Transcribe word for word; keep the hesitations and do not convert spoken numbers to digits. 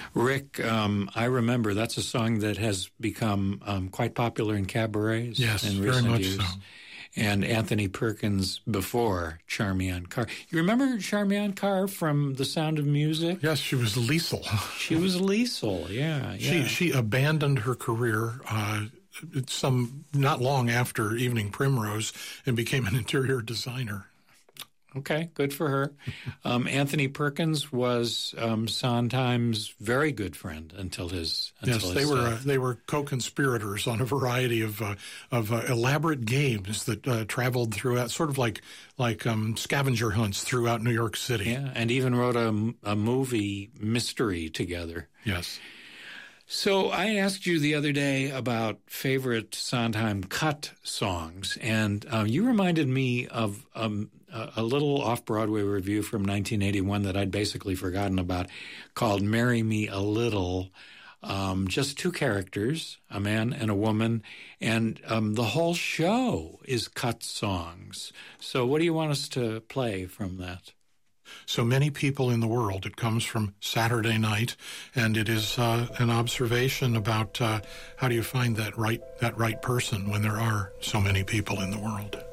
Rick, um, I remember that's a song that has become um, quite popular in cabarets. Yes, in very recent much years. so. And Anthony Perkins before Charmian Carr. You remember Charmian Carr from The Sound of Music? Yes, she was Liesel. She was Liesel, yeah. yeah. She she abandoned her career uh, some not long after Evening Primrose and became an interior designer. Okay, good for her. Um, Anthony Perkins was um, Sondheim's very good friend until his until yes, his they were uh, death. they were co-conspirators on a variety of uh, of uh, elaborate games that uh, traveled throughout, sort of like like um, scavenger hunts throughout New York City. Yeah, and even wrote a, a movie mystery together. Yes. So I asked you the other day about favorite Sondheim cut songs, and uh, you reminded me of um, a, a little off-Broadway review from nineteen eighty-one that I'd basically forgotten about called Marry Me a Little. Um, just two characters, a man and a woman, and um, the whole show is cut songs. So what do you want us to play from that? So many people in the world. It comes from Saturday Night, and it is uh, an observation about uh, how do you find that right that right person when there are so many people in the world.